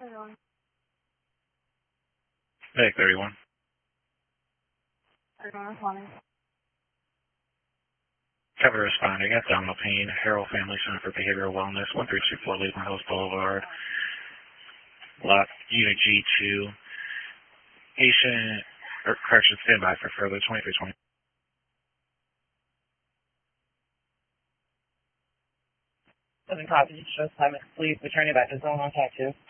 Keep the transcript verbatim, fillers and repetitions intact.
Medic thirty-one. Cover responding, abdominal pain, Harrell Family Center for Behavioral Wellness, one three two four Leland Hills Boulevard, lot Unit G two. Patient, or correction, standby for further twenty-three twenty. Seven copies, show time at sleep, returning back to zone on tattoo.